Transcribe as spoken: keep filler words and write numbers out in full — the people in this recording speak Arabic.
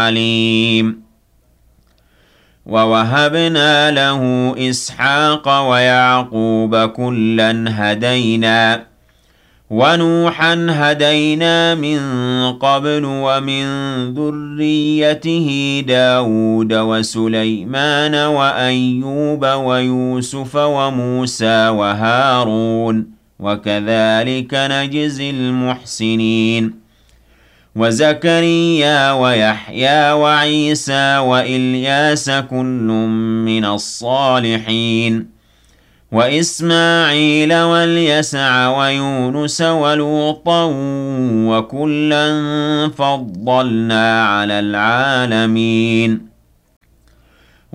عليم ووهبنا له إسحاق ويعقوب كلا هدينا ونوحا هدينا من قبل ومن ذريته داود وسليمان وأيوب ويوسف وموسى وهارون وكذلك نجزي المحسنين وزكريا ويحيى وعيسى وإلياس كل من الصالحين وإسماعيل واليسع ويونس ولوطا وكلا فضلنا على العالمين